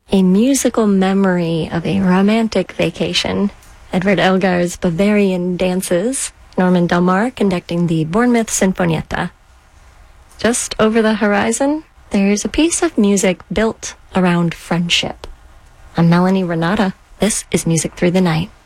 A musical memory of a romantic vacation. Edward Elgar's Bavarian Dances. Norman Delmar conducting the Bournemouth Sinfonietta. Just over the horizon, there's a piece of music built around friendship. I'm Melanie Renata. This is Music Through the Night.